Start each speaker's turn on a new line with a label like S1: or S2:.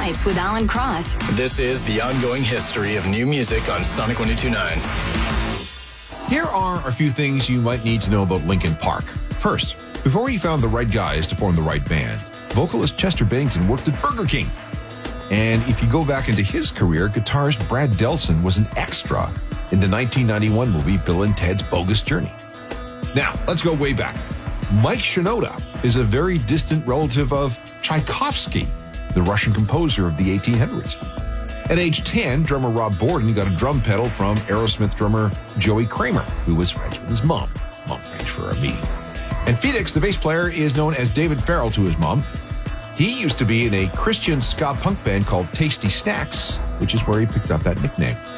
S1: Nights with Alan Cross.
S2: This is the ongoing history of new music on Sonic 102.9.
S3: Here are a few things you might need to know about Linkin Park. First, before he found the right guys to form the right band, vocalist Chester Bennington worked at Burger King. And if you go back into his career, guitarist Brad Delson was an extra in the 1991 movie Bill and Ted's Bogus Journey. Now, let's go way back. Mike Shinoda is a very distant relative of Tchaikovsky, the Russian composer of the 1800s. At age 10, drummer Rob Borden got a drum pedal from Aerosmith drummer Joey Kramer, who was friends with his mom. Mom arranged for a meeting. And Felix, the bass player, is known as David Farrell to his mom. He used to be in a Christian ska punk band called Tasty Snacks, which is where he picked up that nickname.